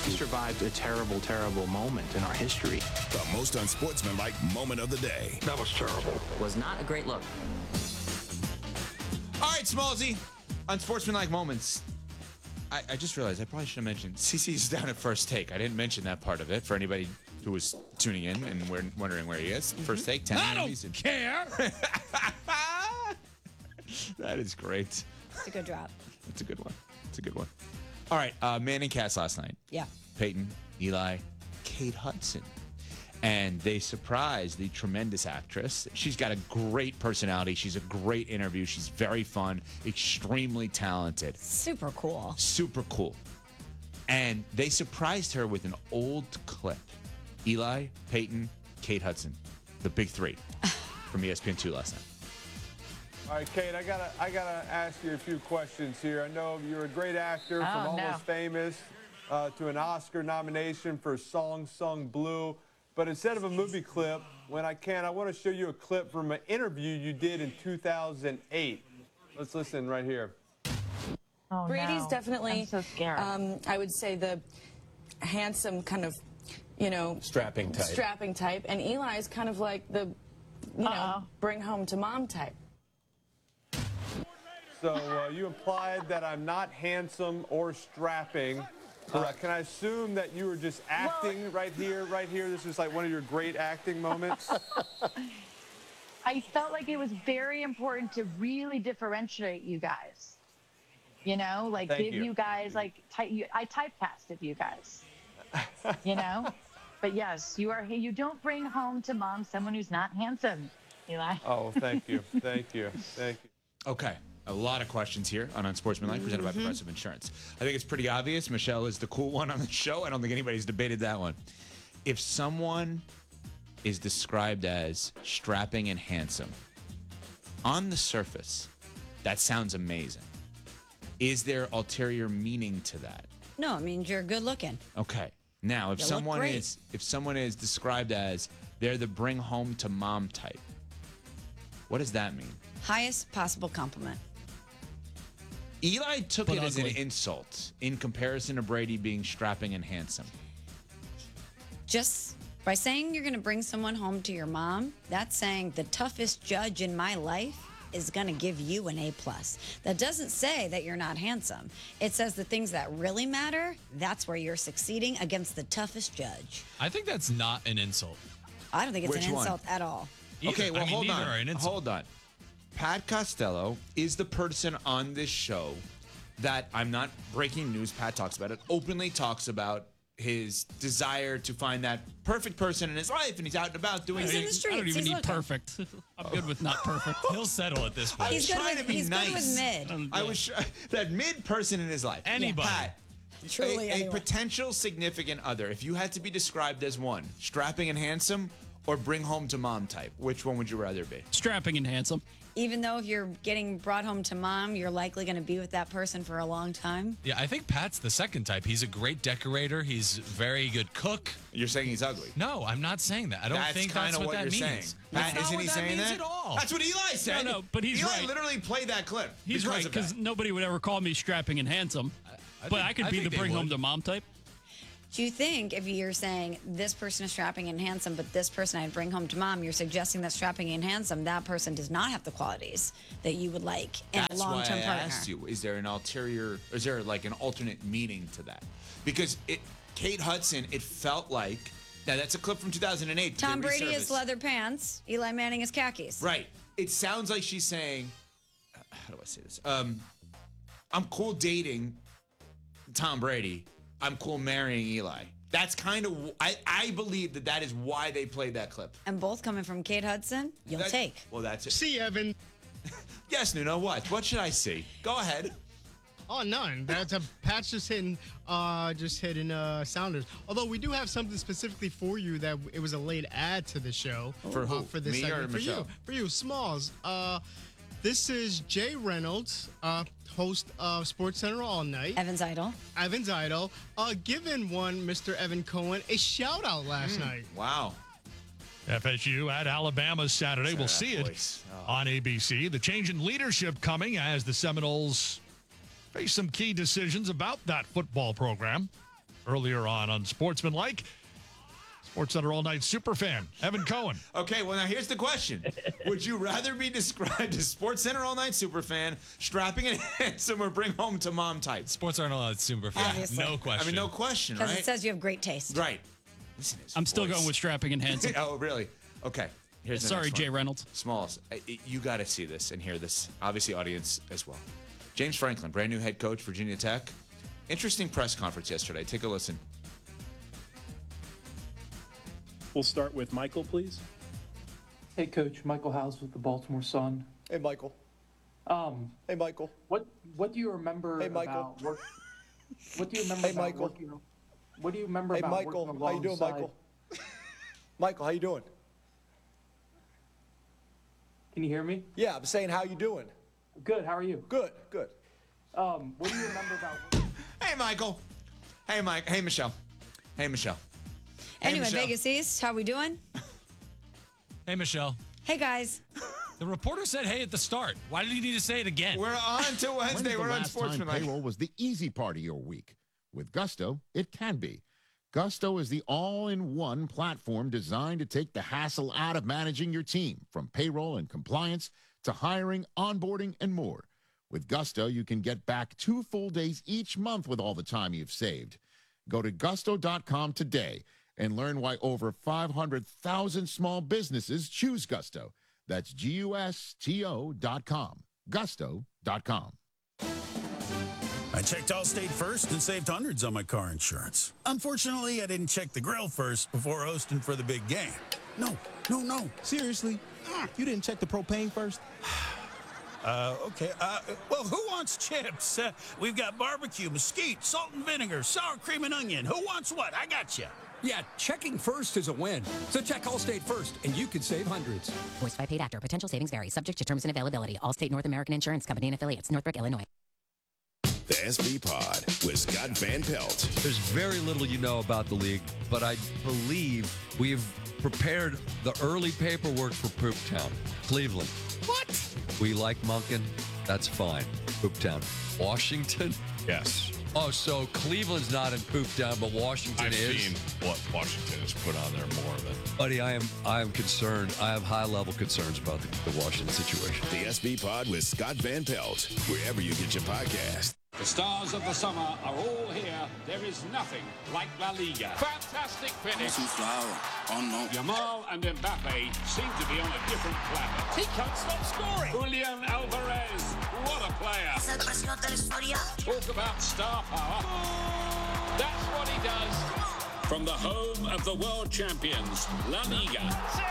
We survived a terrible, terrible moment in our history. The most unsportsmanlike moment of the day. That was terrible. Was not a great look. All right, Smallsy. Unsportsmanlike moments. I just realized I probably should have mentioned CC's down at First Take. I didn't mention that part of it for anybody who was tuning in and wondering where he is. First Take, 10 I don't care. That is great. It's a good drop. It's a good one. It's a good one. All right, Manning cast last night. Yeah. Peyton, Eli, Kate Hudson. And they surprised the tremendous actress. She's got a great personality. She's a great interview. She's very fun, extremely talented. Super cool. Super cool. And they surprised her with an old clip. Eli, Peyton, Kate Hudson, the big three from ESPN2 last night. All right, Kate, I gotta ask you a few questions here. I know you're a great actor, from Almost Famous to an Oscar nomination for Song Sung Blue. But instead of a movie clip, when I want to show you a clip from an interview you did in 2008. Let's listen right here. Oh, Brady's definitely, I'm so scared. I would say, the handsome kind of, strapping type. And Eli is kind of like the, bring home to mom type. So you implied that I'm not handsome or strapping. Can I assume that you were just acting right here? This is like one of your great acting moments? I felt like it was very important to really differentiate you guys. Thank you. You guys, I typecasted you guys. But yes, you don't bring home to mom someone who's not handsome, Eli. Oh, thank you. Thank you. Okay. A lot of questions here on Unsportsmanlike, presented by Progressive Insurance. I think it's pretty obvious. Michelle is the cool one on the show. I don't think anybody's debated that one. If someone is described as strapping and handsome, on the surface, that sounds amazing. Is there ulterior meaning to that? No, it means you're good looking. Okay. Now, if someone is described as they're the bring home to mom type, what does that mean? Highest possible compliment. Eli took it as an insult in comparison to Brady being strapping and handsome. Just by saying you're going to bring someone home to your mom, that's saying the toughest judge in my life is going to give you an A+. That doesn't say that you're not handsome. It says the things that really matter, that's where you're succeeding against the toughest judge. I think that's not an insult. I don't think it's Which an one? insult at all. Okay, well, hold neither are an on. insult. Hold on. Pat Costello is the person on this show that, I'm not breaking news, Pat talks about it, openly talks about his desire to find that perfect person in his life, and he's out and about doing He's in the things. streets. I don't even He's need looking. perfect. I'm good with not perfect. He'll settle at this point. I was trying to be He's nice. good with mid. I was that mid person in his life. Anybody. Pat, Truly a anyone. potential significant other, if you had to be described as one, strapping and handsome or bring home to mom type, which one would you rather be? Strapping and handsome. Even though if you're getting brought home to mom, you're likely going to be with that person for a long time. Yeah, I think Pat's the second type. He's a great decorator. He's a very good cook. You're saying he's ugly. No, I'm not saying that. I don't think that's kinda what that you're means. saying. Pat, That's isn't not he what saying that means that? at all. That's what Eli said. No, but he's Eli right. literally played that clip. He's right, because nobody would ever call me strapping and handsome. But I could be the bring home to mom type. Do you think if you're saying this person is strapping and handsome, but this person I'd bring home to mom, you're suggesting that strapping and handsome, that person does not have the qualities that you would like in a long-term That's why I partner? asked you, is there an ulterior, or is there like an alternate meaning to that? Because Kate Hudson, it felt like, now that's a clip from 2008. Tom They Brady resurfaced. is leather pants. Eli Manning is khakis. Right. It sounds like she's saying, how do I say this? I'm cool dating Tom Brady. I'm cool marrying Eli. That's kind of, I believe that is why they played that clip. And both coming from Kate Hudson, you'll take. Well, that's it. See, Evan. Yes, Nuno, what? What should I see? Go ahead. Oh, none. That's a Pat's just hitting sounders. Although we do have something specifically for you that it was a late ad to the show. For who? For this Me segment. or for Michelle? For you, Smalls. This is Jay Reynolds, host of SportsCenter All Night. Evans Idol. Evans Idol, giving one Mr. Evan Cohen a shout out last night. Wow. FSU at Alabama Saturday. We'll see it on ABC. The change in leadership coming as the Seminoles face some key decisions about that football program. earlier on Unsportsmanlike. SportsCenter All Night superfan, Evan Cohen. Okay, well, now here's the question. Would you rather be described as SportsCenter All Night superfan, strapping and handsome, or bring home to mom type? SportsCenter All Night superfan. Obviously. No question. I mean, no question, right? Because it says you have great taste. Right. Listen to his I'm still voice. going with strapping and handsome. Oh, really? Okay. Here's the Sorry, next Jay one. Reynolds. Smalls, you got to see this and hear this. Obviously, audience as well. James Franklin, brand new head coach, Virginia Tech. Interesting press conference yesterday. Take a listen. We'll start with Michael, please. Hey, Coach. Michael House with the Baltimore Sun. Hey, Michael. Hey, Michael. What do you remember Hey, Michael. about what do you remember Hey, about Michael. working? What do you remember Hey, about Michael. working How you doing, alongside- Michael? Michael, how you doing? Can you hear me? Yeah, I'm saying how you doing. Good. How are you? Good, good. What do you remember about? Hey, Michael. Hey, Mike. Hey, Michelle. Hey, Michelle. Hey, Anyway, Michelle. Vegas East, how we doing? Hey, Michelle. Hey, guys. The reporter said hey at the start. Why did he need to say it again? We're on to Wednesday. We're on Sportsmanlike. Payroll was the easy part of your week. With Gusto, it can be. Gusto is the all-in-one platform designed to take the hassle out of managing your team, from payroll and compliance to hiring, onboarding, and more. With Gusto, you can get back 2 full days each month with all the time you've saved. Go to gusto.com today and learn why over 500,000 small businesses choose Gusto. That's GUSTO.com. Gusto.com. I checked Allstate first and saved hundreds on my car insurance. Unfortunately, I didn't check the grill first before hosting for the big game. No. Seriously? You didn't check the propane first? Okay. Well, who wants chips? We've got barbecue, mesquite, salt and vinegar, sour cream and onion. Who wants what? I got you. Yeah, checking first is a win. So check Allstate first, and you could save hundreds. Voiced by paid actor. Potential savings vary. Subject to terms and availability. Allstate North American Insurance Company and affiliates. Northbrook, Illinois. The SB Pod with Scott Van Pelt. There's very little you know about the league, but I believe we've prepared the early paperwork for Pooptown. Cleveland. What? We like Monken. That's fine. Pooptown. Washington? Yes. Oh, so Cleveland's not in Pooptown, but Washington I've is? seen what Washington has put on there more than. Buddy, I am concerned. I have high-level concerns about the Washington situation. The SB Pod with Scott Van Pelt, wherever you get your podcast. The stars of the summer are all here. There is nothing like La Liga. Fantastic finish. Yamal and Mbappe seem to be on a different planet. He can't stop scoring. Julian Alvarez, what a player. Talk about star power. That's what he does. From the home of the world champions, La Liga.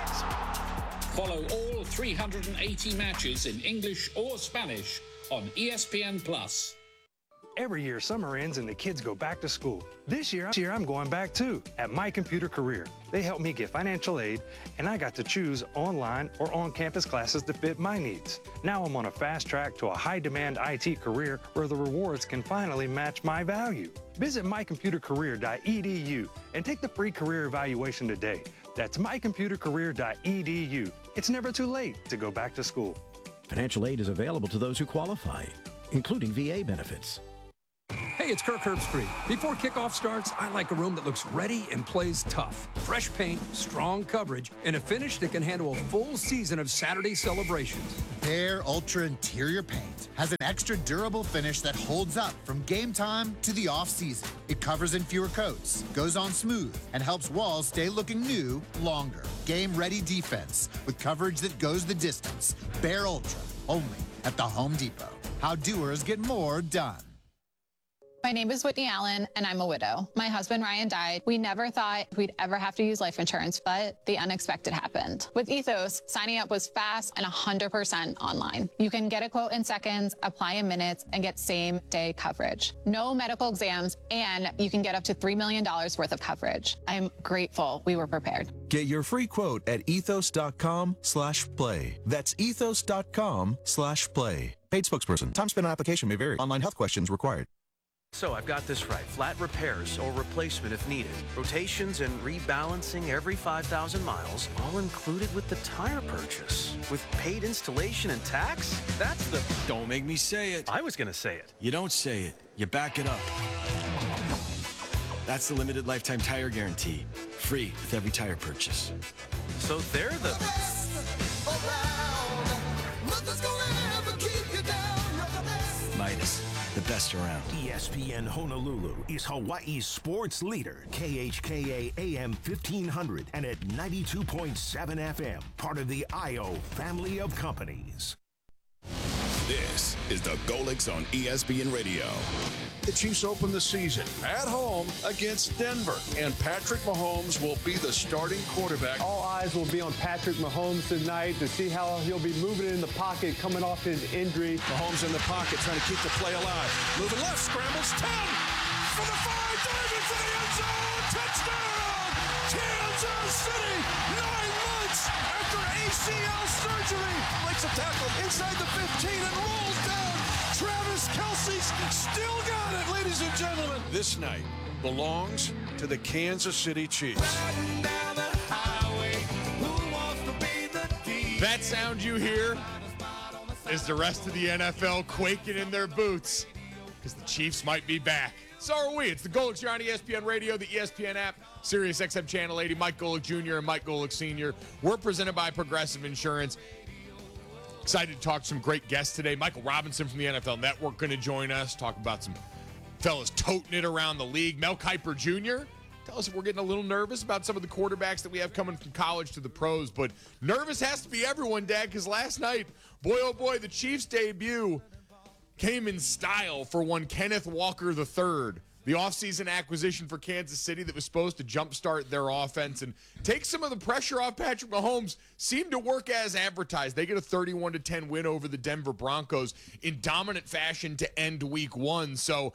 Follow all 380 matches in English or Spanish on ESPN+. Every year, summer ends and the kids go back to school. This year I'm going back too, at My Computer Career. They helped me get financial aid, and I got to choose online or on-campus classes to fit my needs. Now I'm on a fast track to a high-demand IT career where the rewards can finally match my value. Visit mycomputercareer.edu and take the free career evaluation today. That's mycomputercareer.edu. It's never too late to go back to school. Financial aid is available to those who qualify, including VA benefits. Hey, it's Kirk Herbstreit. Before kickoff starts, I like a room that looks ready and plays tough. Fresh paint, strong coverage, and a finish that can handle a full season of Saturday celebrations. Behr Ultra Interior Paint has an extra durable finish that holds up from game time to the off-season. It covers in fewer coats, goes on smooth, and helps walls stay looking new longer. Game-ready defense with coverage that goes the distance. Behr Ultra, only at the Home Depot. How doers get more done. My name is Whitney Allen, and I'm a widow. My husband, Ryan, died. We never thought we'd ever have to use life insurance, but the unexpected happened. With Ethos, signing up was fast and 100% online. You can get a quote in seconds, apply in minutes, and get same-day coverage. No medical exams, and you can get up to $3 million worth of coverage. I'm grateful we were prepared. Get your free quote at ethos.com/play. That's ethos.com/play. Paid spokesperson. Time spent on application may vary. Online health questions required. So I've got this right. Flat repairs or replacement if needed. Rotations and rebalancing every 5,000 miles, all included with the tire purchase. With paid installation and tax? That's the... Don't make me say it. I was going to say it. You don't say it. You back it up. That's the limited lifetime tire guarantee. Free with every tire purchase. So they're the Midas, the best around. ESPN Honolulu is Hawaii's sports leader. KHKA AM 1500 and at 92.7 FM. Part of the IO family of companies. This is the Golix on ESPN Radio. The Chiefs open the season at home against Denver, and Patrick Mahomes will be the starting quarterback. All eyes will be on Patrick Mahomes tonight to see how he'll be moving in the pocket coming off his injury. Mahomes in the pocket trying to keep the play alive. Moving left, scrambles, 10 for the 5, diving for the end zone, touchdown! Kansas City, 9 months after ACL surgery. Breaks a tackle inside the 15 and rolls down. Travis Kelce's still got it, ladies and gentlemen. This night belongs to the Kansas City Chiefs. That sound you hear is the rest of the NFL quaking in their boots because the Chiefs might be back. So are we. It's the Golix here on ESPN Radio, the ESPN app, Sirius XM Channel 80, Mike Golic Jr. and Mike Golic Sr. We're presented by Progressive Insurance. Excited to talk to some great guests today. Michael Robinson from the NFL Network going to join us, talk about some fellas toting it around the league. Mel Kiper Jr., tell us if we're getting a little nervous about some of the quarterbacks that we have coming from college to the pros. But nervous has to be everyone, Dad, because last night, boy, oh boy, the Chiefs' debut came in style for one Kenneth Walker III, the offseason acquisition for Kansas City that was supposed to jumpstart their offense and take some of the pressure off Patrick Mahomes. Seemed to work as advertised. They get a 31-10 win over the Denver Broncos in dominant fashion to end week one. So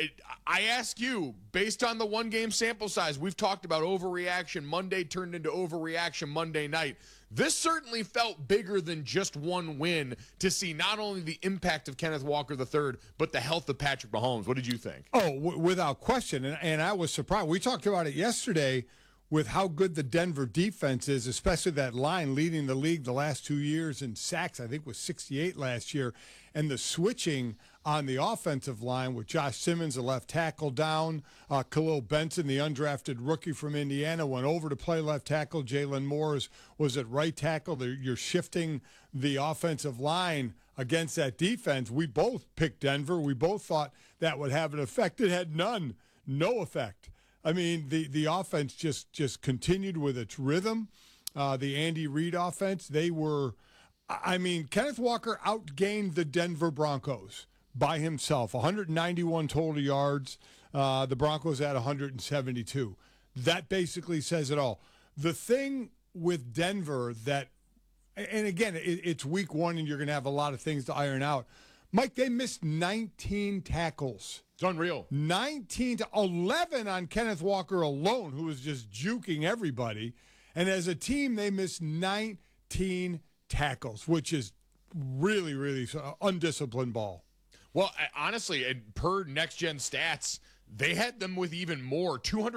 I ask you, based on the one-game sample size, we've talked about overreaction Monday turned into overreaction Monday night. This certainly felt bigger than just one win to see not only the impact of Kenneth Walker III, but the health of Patrick Mahomes. What did you think? Oh, without question. And I was surprised. We talked about it yesterday with how good the Denver defense is, especially that line leading the league the last 2 years in sacks. I think was 68 last year. And the switching on the offensive line with Josh Simmons, the left tackle, down. Khalil Benson, the undrafted rookie from Indiana, went over to play left tackle. Jalen Moore was at right tackle. You're shifting the offensive line against that defense. We both picked Denver. We both thought that would have an effect. It had none. No effect. I mean, the offense just continued with its rhythm. The Andy Reid offense, they were – I mean, Kenneth Walker outgained the Denver Broncos by himself, 191 total yards. The Broncos had 172. That basically says it all. The thing with Denver that – and again, it's week one and you're going to have a lot of things to iron out. Mike, they missed 19 tackles. It's unreal. 19 to 11 on Kenneth Walker alone, who was just juking everybody. And as a team, they missed 19 tackles, which is really, really undisciplined ball. Well, honestly, per Next Gen Stats, they had them with even more,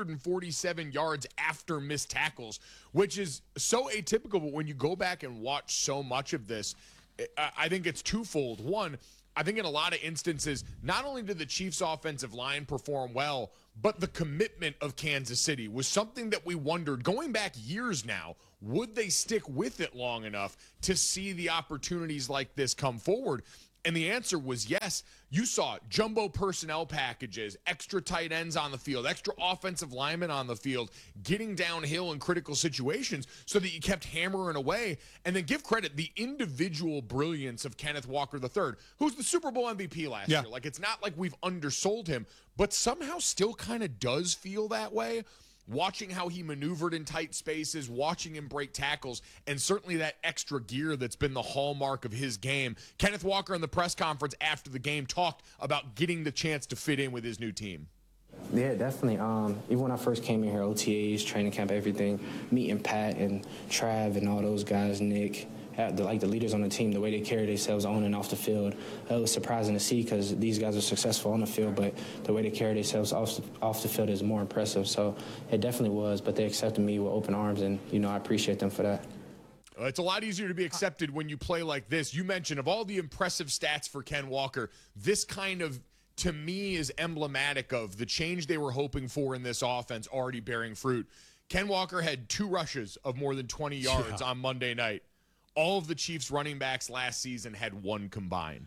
247 yards after missed tackles, which is so atypical. But when you go back and watch so much of this, I think it's twofold. One, I think in a lot of instances, not only did the Chiefs' offensive line perform well, but the commitment of Kansas City was something that we wondered, going back years now, would they stick with it long enough to see the opportunities like this come forward? And the answer was yes. You saw jumbo personnel packages, extra tight ends on the field, extra offensive linemen on the field, getting downhill in critical situations so that you kept hammering away. And then give credit, the individual brilliance of Kenneth Walker III, who's the Super Bowl MVP last year. Like, it's not like we've undersold him, but somehow still kind of does feel that way. Watching how he maneuvered in tight spaces, watching him break tackles, and certainly that extra gear that's been the hallmark of his game. Kenneth Walker in the press conference after the game talked about getting the chance to fit in with his new team. Yeah, definitely. Even when I first came in here, OTAs, training camp, everything, meeting Pat and Trav and all those guys, Nick, the leaders on the team, the way they carry themselves on and off the field, it was surprising to see because these guys are successful on the field, but the way they carry themselves off the field is more impressive. So it definitely was, but they accepted me with open arms, and, I appreciate them for that. It's a lot easier to be accepted when you play like this. You mentioned of all the impressive stats for Ken Walker, this kind of to me is emblematic of the change they were hoping for in this offense already bearing fruit. Ken Walker had 2 rushes of more than 20 yards on Monday night. All of the Chiefs running backs last season had 1 combined.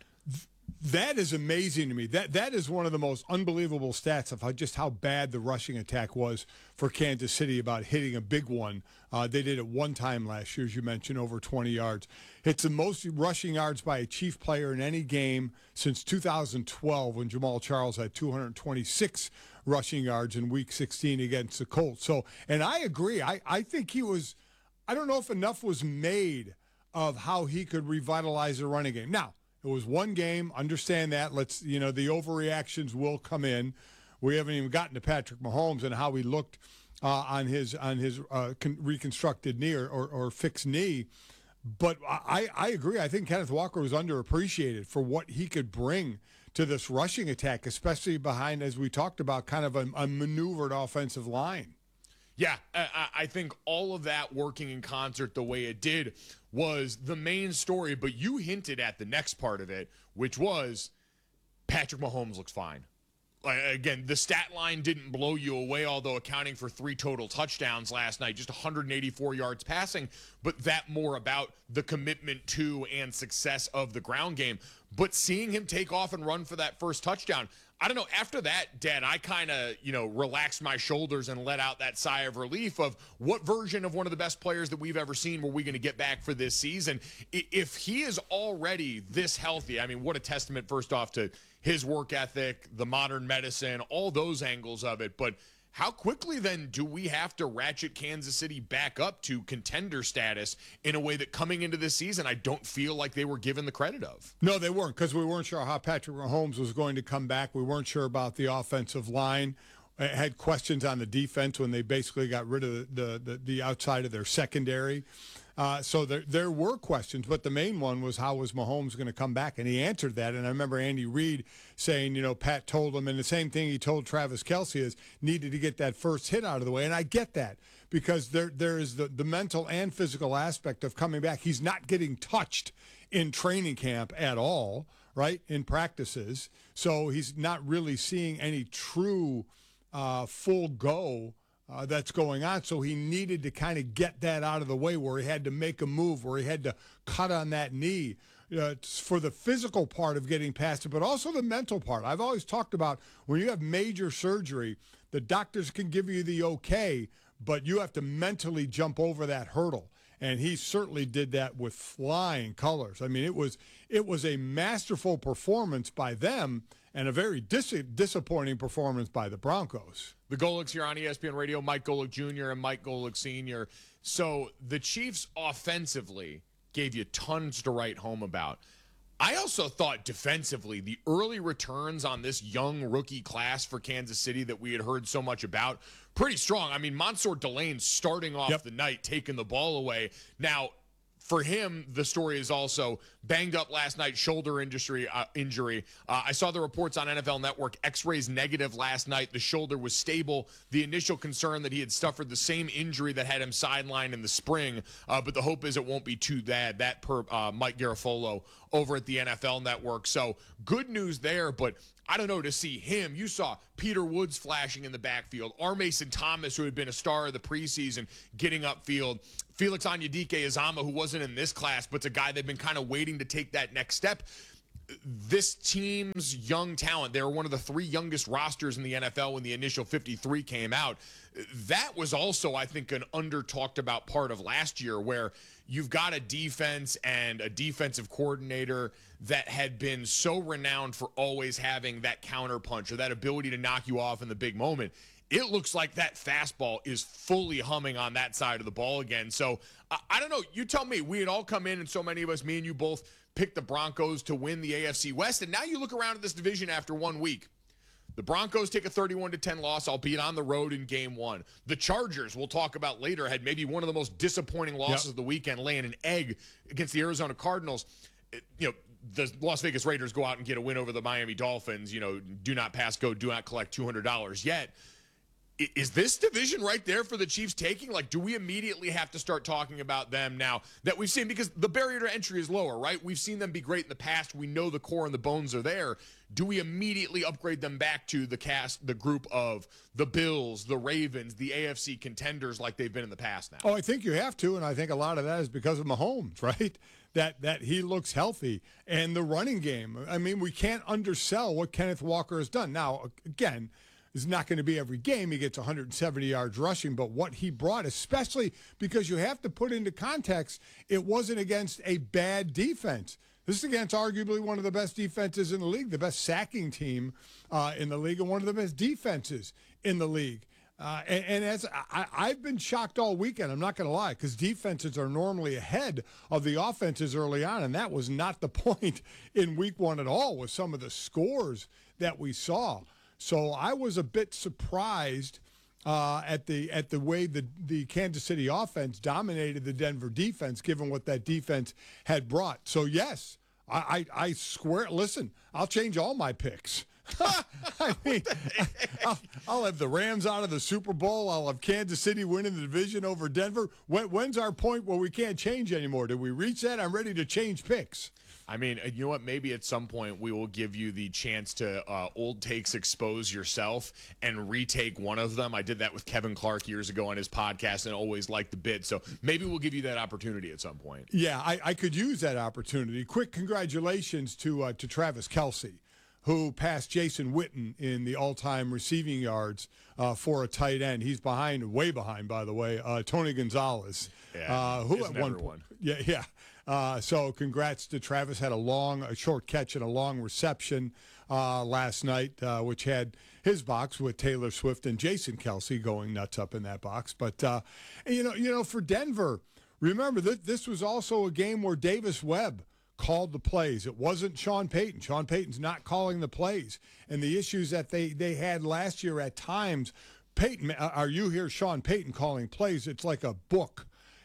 That is amazing to me. That is one of the most unbelievable stats of just how bad the rushing attack was for Kansas City about hitting a big one. They did it one time last year, as you mentioned, over 20 yards. It's the most rushing yards by a Chief player in any game since 2012 when Jamal Charles had 226 rushing yards in Week 16 against the Colts. So, and I agree. I think he was – I don't know if enough was made of how he could revitalize the running game. Now, it was one game. Understand that. The overreactions will come in. We haven't even gotten to Patrick Mahomes and how he looked on his reconstructed knee or fixed knee. But I agree. I think Kenneth Walker was underappreciated for what he could bring to this rushing attack, especially behind, as we talked about, kind of a maneuvered offensive line. Yeah, I think all of that working in concert the way it did was the main story, but you hinted at the next part of it, which was Patrick Mahomes looks fine. Again, the stat line didn't blow you away, although accounting for 3 total touchdowns last night, just 184 yards passing, but that more about the commitment to and success of the ground game. But seeing him take off and run for that first touchdown, I don't know, after that, Dad, I kind of, relaxed my shoulders and let out that sigh of relief of what version of one of the best players that we've ever seen were we going to get back for this season. If he is already this healthy, I mean, what a testament, first off, to his work ethic, the modern medicine, all those angles of it. But how quickly then do we have to ratchet Kansas City back up to contender status in a way that coming into this season I don't feel like they were given the credit of? No, they weren't, because we weren't sure how Patrick Mahomes was going to come back. We weren't sure about the offensive line. Had questions on the defense when they basically got rid of the outside of their secondary. So there were questions, but the main one was how was Mahomes going to come back, and he answered that. And I remember Andy Reid saying, Pat told him, and the same thing he told Travis Kelce is needed to get that first hit out of the way. And I get that because there is the mental and physical aspect of coming back. He's not getting touched in training camp at all, right, in practices. So he's not really seeing any true full go that's going on. So he needed to kind of get that out of the way where he had to make a move, where he had to cut on that knee for the physical part of getting past it, but also the mental part. I've always talked about when you have major surgery, the doctors can give you the okay, but you have to mentally jump over that hurdle. And he certainly did that with flying colors. I mean, it was a masterful performance by them and a very disappointing performance by the Broncos. The Golics here on ESPN Radio, Mike Golic Jr. and Mike Golic Sr. So the Chiefs offensively gave you tons to write home about. I also thought defensively, the early returns on this young rookie class for Kansas City that we had heard so much about, pretty strong. I mean, Mansour Delane starting off the night, taking the ball away. Now, for him, the story is also banged up last night, shoulder injury. I saw the reports on NFL Network, x-rays negative last night. The shoulder was stable. The initial concern that he had suffered the same injury that had him sidelined in the spring, but the hope is it won't be too bad. That per Mike Garafolo over at the NFL Network. So good news there, but I don't know, to see him. You saw Peter Woods flashing in the backfield. R. Mason Thomas, who had been a star of the preseason, getting upfield. Felix Onyedike-Uzomah, who wasn't in this class, but's a guy they've been kind of waiting to take that next step. This team's young talent, they were one of the 3 youngest rosters in the NFL when the initial 53 came out. That was also, I think, an under-talked about part of last year, where you've got a defense and a defensive coordinator that had been so renowned for always having that counterpunch or that ability to knock you off in the big moment. It looks like that fastball is fully humming on that side of the ball again. So, I don't know. You tell me. We had all come in, and so many of us, me and you both, picked the Broncos to win the AFC West. And now you look around at this division after 1 week. The Broncos take a 31-10 loss, albeit on the road in Game 1. The Chargers, we'll talk about later, had maybe one of the most disappointing losses of the weekend, laying an egg against the Arizona Cardinals. The Las Vegas Raiders go out and get a win over the Miami Dolphins. Do not pass go, do not collect $200 yet. Is this division right there for the Chiefs taking? Like, do we immediately have to start talking about them now that we've seen? Because the barrier to entry is lower, right? We've seen them be great in the past. We know the core and the bones are there. Do we immediately upgrade them back to the group of the Bills, the Ravens, the AFC contenders like they've been in the past now? Oh, I think you have to, and I think a lot of that is because of Mahomes, right? That he looks healthy. And the running game, I mean, we can't undersell what Kenneth Walker has done. Now, again, it's not going to be every game he gets 170 yards rushing, but what he brought, especially because you have to put into context, it wasn't against a bad defense. This is against arguably one of the best defenses in the league, the best sacking team in the league, and one of the best defenses in the league. And as I've been shocked all weekend, I'm not going to lie, because defenses are normally ahead of the offenses early on, and that was not the point in week one at all with some of the scores that we saw. So I was a bit surprised at the way the Kansas City offense dominated the Denver defense, given what that defense had brought. So, yes, I swear, listen, I'll change all my picks. I mean, I'll have the Rams out of the Super Bowl. I'll have Kansas City winning the division over Denver. When's our point where we can't change anymore? Did we reach that? I'm ready to change picks. I mean, you know what? Maybe at some point we will give you the chance to old takes expose yourself and retake one of them. I did that with Kevin Clark years ago on his podcast and always liked the bit. So maybe we'll give you that opportunity at some point. Yeah, I could use that opportunity. Quick congratulations to Travis Kelce, who passed Jason Witten in the all-time receiving yards for a tight end. He's way behind, by the way, Tony Gonzalez. Yeah, who at one point. Yeah. So congrats to Travis. Had a short catch and a long reception last night, which had his box with Taylor Swift and Jason Kelce going nuts up in that box. But, for Denver, remember, this was also a game where Davis Webb called the plays. It wasn't Sean Payton. Sean Payton's not calling the plays. And the issues that they had last year at times, you hear Sean Payton calling plays, it's like a book.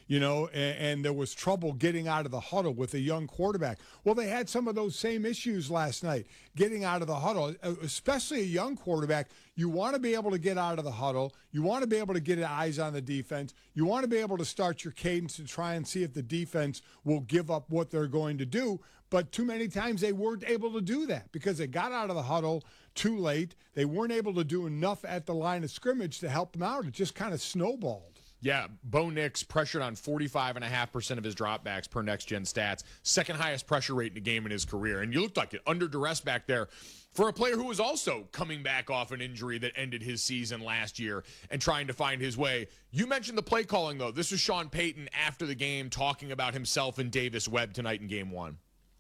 And there was trouble getting out of the huddle with a young quarterback. Well, they had some of those same issues last night, getting out of the huddle, especially a young quarterback. You want to be able to get out of the huddle. You want to be able to get eyes on the defense. You want to be able to start your cadence and try and see if the defense will give up what they're going to do. But too many times they weren't able to do that because they got out of the huddle too late. They weren't able to do enough at the line of scrimmage to help them out. It just kind of snowballed. Yeah, Bo Nix pressured on 45.5% of his dropbacks per Next Gen Stats. Second highest pressure rate in a game in his career. And you looked like it under duress back there for a player who was also coming back off an injury that ended his season last year and trying to find his way. You mentioned the play calling, though. This was Sean Payton after the game talking about himself and Davis Webb tonight in game one.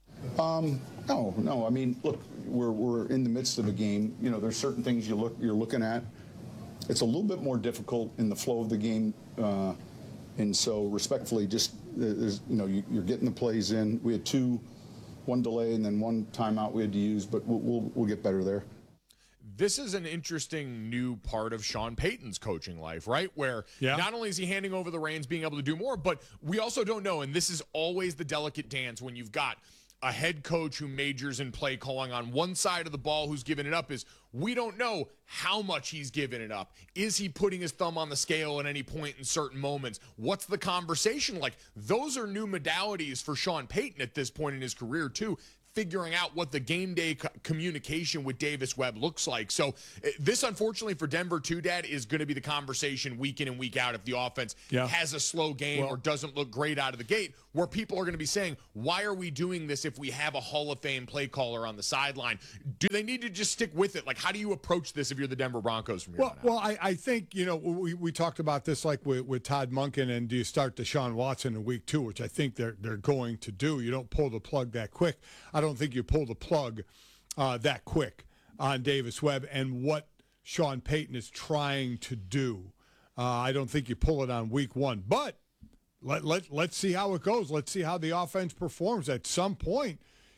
No. I mean, look, we're in the midst of a game. There's certain things you're looking at. It's a little bit more difficult in the flow of the game, and so respectfully, just you're getting the plays in. We had one delay and then one timeout we had to use, but we'll get better there. This is an interesting new part of Sean Payton's coaching life, right? Where not only is he handing over the reins, being able to do more, but we also don't know, and this is always the delicate dance when you've got a head coach who majors in play calling on one side of the ball who's giving it up is we don't know how much he's giving it up. Is he putting his thumb on the scale at any point in certain moments? What's the conversation like? Those are new modalities for Sean Payton at this point in his career, too. Figuring out what the game day communication with Davis Webb looks like. So this, unfortunately, for Denver, too, Dad, is going to be the conversation week in and week out if the offense has a slow game or doesn't look great out of the gate, where people are going to be saying, why are we doing this if we have a Hall of Fame play caller on the sideline? Do they need to just stick with it? Like, how do you approach this if you're the Denver Broncos from here on out? Well, I think, we talked about this like with Todd Monken, and do you start Deshaun Watson in week 2, which I think they're going to do. You don't pull the plug that quick. I don't think you pull the plug that quick on Davis Webb and what Sean Payton is trying to do. I don't think you pull it on week 1. But let's see how it goes. Let's see how the offense performs. At some point,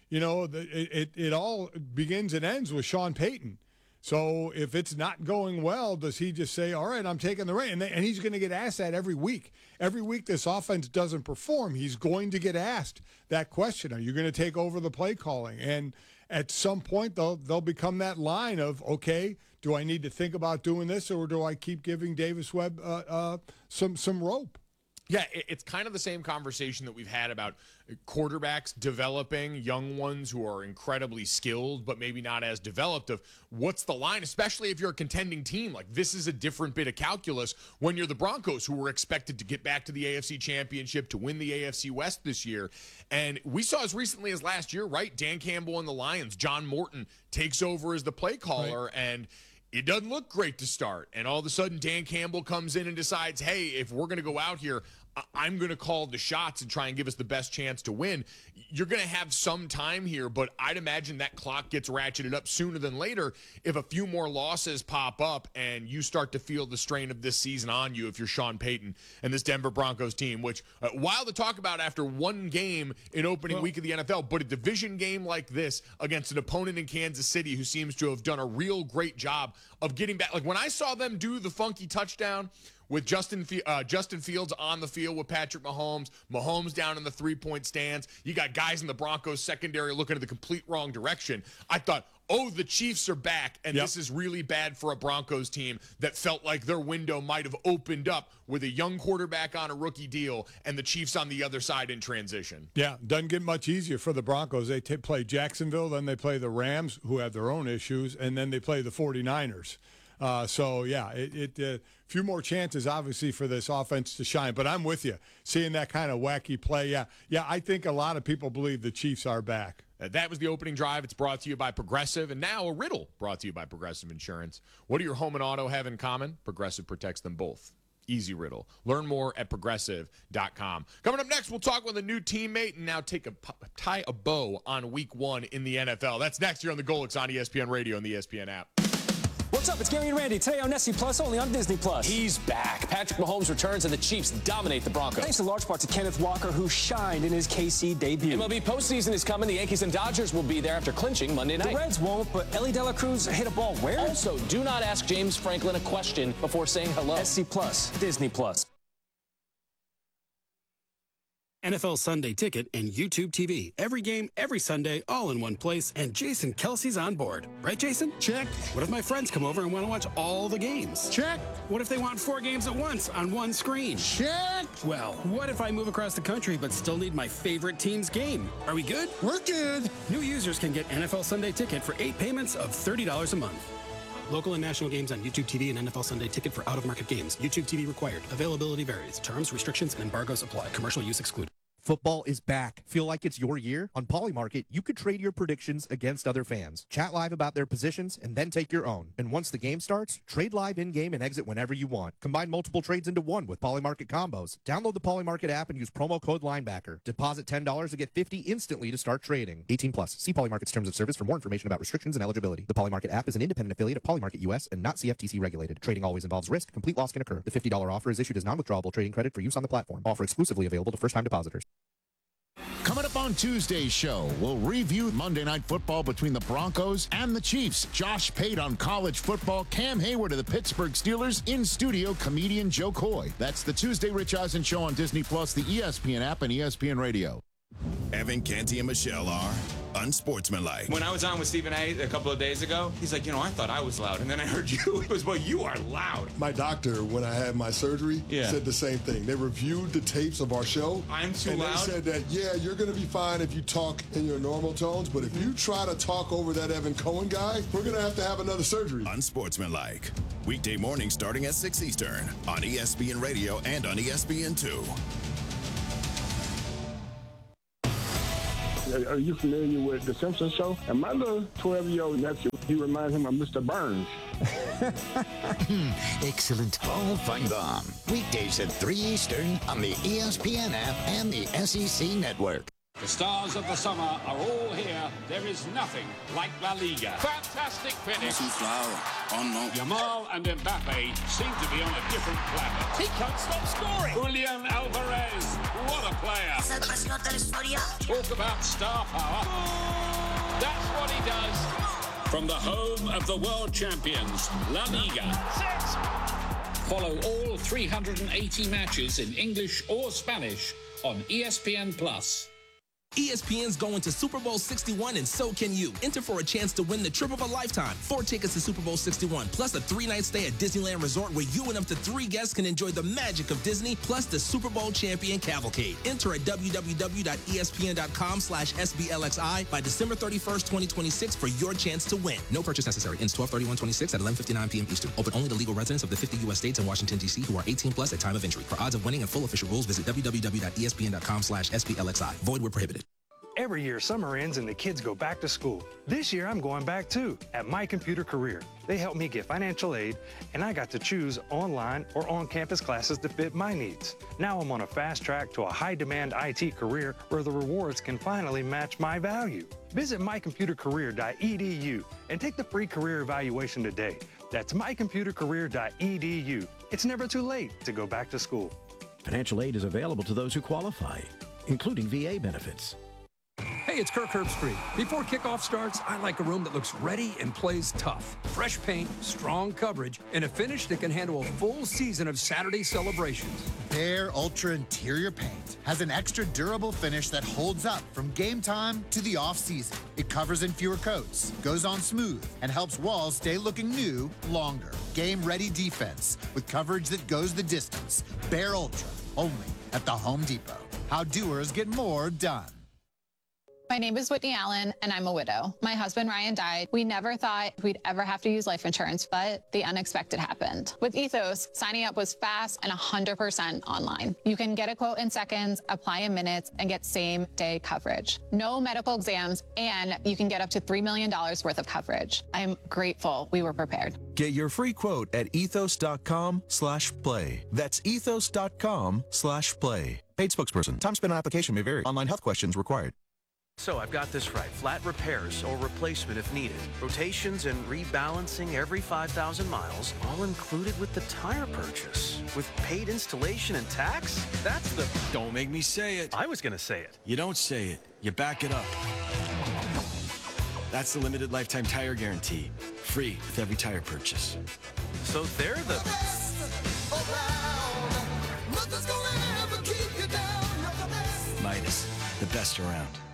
it all begins and ends with Sean Payton. So if it's not going well, does he just say, all right, I'm taking the reign? And he's going to get asked that every week. Every week this offense doesn't perform, he's going to get asked that question. Are you going to take over the play calling? And at some point, they'll become that line of, okay, do I need to think about doing this, or do I keep giving Davis Webb some rope? Yeah, it's kind of the same conversation that we've had about quarterbacks developing, young ones who are incredibly skilled but maybe not as developed, of what's the line, especially if you're a contending team. Like, this is a different bit of calculus when you're the Broncos, who were expected to get back to the AFC Championship, to win the AFC West this year. And we saw as recently as last year, right? Dan Campbell and the Lions, John Morton takes over as the play caller, and it doesn't look great to start. And all of a sudden, Dan Campbell comes in and decides, hey, if we're going to go out here, I'm going to call the shots and try and give us the best chance to win. You're going to have some time here, but I'd imagine that clock gets ratcheted up sooner than later if a few more losses pop up and you start to feel the strain of this season on you if you're Sean Payton and this Denver Broncos team, which, wild to talk about after one game in opening week of the NFL, but a division game like this against an opponent in Kansas City who seems to have done a real great job of getting back. Like, when I saw them do the funky touchdown with Justin Fields on the field with Patrick Mahomes down in the three-point stance, you got guys in the Broncos secondary looking at the complete wrong direction. I thought, oh, the Chiefs are back, and this is really bad for a Broncos team that felt like their window might have opened up with a young quarterback on a rookie deal and the Chiefs on the other side in transition. Yeah, doesn't get much easier for the Broncos. They play Jacksonville, then they play the Rams, who have their own issues, and then they play the 49ers. A few more chances, obviously, for this offense to shine. But I'm with you. Seeing that kind of wacky play, yeah, I think a lot of people believe the Chiefs are back. That was the opening drive. It's brought to you by Progressive, and now a riddle brought to you by Progressive Insurance. What do your home and auto have in common? Progressive protects them both. Easy riddle. Learn more at Progressive.com. Coming up next, we'll talk with a new teammate and now tie a bow on Week 1 in the NFL. That's next here on the Golics on ESPN Radio and the ESPN app. What's up? It's Gary and Randy. Today on SC Plus, only on Disney Plus. He's back. Patrick Mahomes returns and the Chiefs dominate the Broncos. Thanks in large part to Kenneth Walker, who shined in his KC debut. MLB postseason is coming. The Yankees and Dodgers will be there after clinching Monday night. The Reds won't, but Ellie De La Cruz hit a ball where? Also, do not ask James Franklin a question before saying hello. SC Plus, Disney Plus. NFL Sunday Ticket and YouTube TV. Every game, every Sunday, all in one place, and Jason Kelsey's on board. Right, Jason? Check. What if my friends come over and want to watch all the games? Check. What if they want 4 games at once on one screen? Check. Well, what if I move across the country but still need my favorite team's game? Are we good? We're good. New users can get NFL Sunday Ticket for 8 payments of $30 a month. Local and national games on YouTube TV and NFL Sunday Ticket for out-of-market games. YouTube TV required. Availability varies. Terms, restrictions, and embargoes apply. Commercial use excluded. Football is back. Feel like it's your year? On Polymarket, you could trade your predictions against other fans. Chat live about their positions and then take your own. And once the game starts, trade live in-game and exit whenever you want. Combine multiple trades into one with Polymarket combos. Download the Polymarket app and use promo code Linebacker. Deposit $10 to get $50 instantly to start trading. 18 plus. See Polymarket's terms of service for more information about restrictions and eligibility. The Polymarket app is an independent affiliate of Polymarket US and not CFTC regulated. Trading always involves risk. Complete loss can occur. The $50 offer is issued as non-withdrawable trading credit for use on the platform. Offer exclusively available to first-time depositors. Coming up on Tuesday's show, we'll review Monday Night Football between the Broncos and the Chiefs. Josh Pate on college football, Cam Hayward of the Pittsburgh Steelers, in studio comedian Joe Coy. That's the Tuesday Rich Eisen Show on Disney Plus, the ESPN app, and ESPN Radio. Evan Canty and Michelle are unsportsmanlike. When I was on with Stephen A. a couple of days ago, he's like, I thought I was loud. And then I heard you. It was, well, you are loud. My doctor, when I had my surgery, said the same thing. They reviewed the tapes of our show. I'm too loud? And they said that, you're going to be fine if you talk in your normal tones, but if you try to talk over that Evan Cohen guy, we're going to have another surgery. Unsportsmanlike. Weekday morning starting at 6 Eastern on ESPN Radio and on ESPN2. Are you familiar with The Simpsons show? And my little 12-year-old nephew, he reminds him of Mr. Burns. Excellent. Paul Feinbaum. Weekdays at 3 Eastern on the ESPN app and the SEC network. The stars of the summer are all here. There is nothing like La Liga. Fantastic finish. Yamal and Mbappe seem to be on a different planet. He can't stop scoring. Julian Alvarez, what a player. Talk about star power. That's what he does. From the home of the world champions, La Liga. Follow all 380 matches in English or Spanish on ESPN+. ESPN's going to Super Bowl 61, and so can you. Enter for a chance to win the trip of a lifetime. 4 tickets to Super Bowl 61, plus a 3-night stay at Disneyland Resort where you and up to 3 guests can enjoy the magic of Disney, plus the Super Bowl champion cavalcade. Enter at www.espn.com/SBLXI by December 31st, 2026 for your chance to win. No purchase necessary. Ends 12/31/26 at 11:59 p.m. Eastern. Open only to legal residents of the 50 U.S. states and Washington, D.C. who are 18 plus at time of entry. For odds of winning and full official rules, visit www.espn.com/SBLXI. Void where prohibited. Every year, summer ends and the kids go back to school. This year, I'm going back too, at My Computer Career. They helped me get financial aid, and I got to choose online or on-campus classes to fit my needs. Now I'm on a fast track to a high-demand IT career where the rewards can finally match my value. Visit mycomputercareer.edu and take the free career evaluation today. That's mycomputercareer.edu. It's never too late to go back to school. Financial aid is available to those who qualify, including VA benefits. Hey, it's Kirk Herbstreit. Before kickoff starts, I like a room that looks ready and plays tough. Fresh paint, strong coverage, and a finish that can handle a full season of Saturday celebrations. Behr Ultra Interior Paint has an extra durable finish that holds up from game time to the off-season. It covers in fewer coats, goes on smooth, and helps walls stay looking new longer. Game-ready defense with coverage that goes the distance. Behr Ultra, only at the Home Depot. How doers get more done. My name is Whitney Allen, and I'm a widow. My husband, Ryan, died. We never thought we'd ever have to use life insurance, but the unexpected happened. With Ethos, signing up was fast and 100% online. You can get a quote in seconds, apply in minutes, and get same-day coverage. No medical exams, and you can get up to $3 million worth of coverage. I'm grateful we were prepared. Get your free quote at ethos.com/play. That's ethos.com/play. Paid spokesperson. Time spent on application may vary. Online health questions required. So I've got this right. Flat repairs or replacement if needed. Rotations and rebalancing every 5,000 miles, all included with the tire purchase. With paid installation and tax? That's the... Don't make me say it. I was going to say it. You don't say it. You back it up. That's the limited lifetime tire guarantee. Free with every tire purchase. So they're the... Midas, the best around.